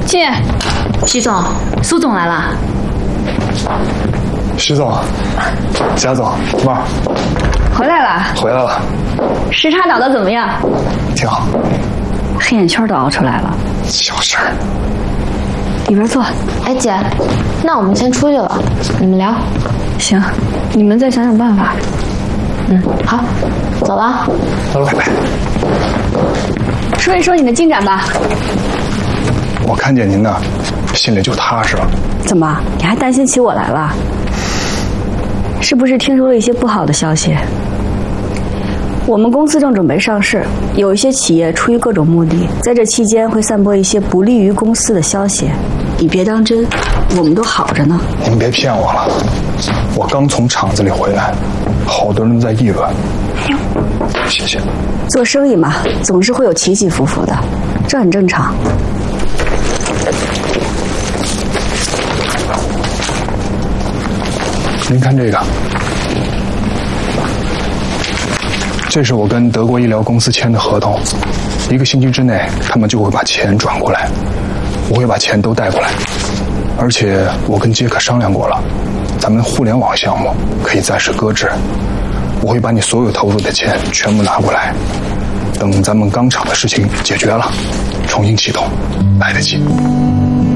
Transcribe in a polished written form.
进。徐总，苏总来了。 徐总，贾总，妹儿， 回来了。 回来了。 时差倒的怎么样？ 挺好。 黑眼圈都熬出来了。 小事儿。 里边坐。 哎姐，那我们先出去了，你们聊。 行，你们再想想办法。 好，走了。 拜拜。 说一说你的进展吧。 我看见您呢，心里就踏实了。 怎么，你还担心起我来了？是不是听说了一些不好的消息？我们公司正准备上市，有一些企业出于各种目的，在这期间会散播一些不利于公司的消息。你别当真，我们都好着呢。 您别骗我了，我刚从厂子里回来，好多人在议论。谢谢。 做生意嘛，总是会有起起伏伏的，这很正常。 您看这个，这是我跟德国医疗公司签的合同，1个星期之内他们就会把钱转过来，我会把钱都带过来，而且我跟杰克商量过了，咱们互联网项目可以暂时搁置，我会把你所有投入的钱全部拿过来，等咱们钢厂的事情解决了，重新启动，来得及。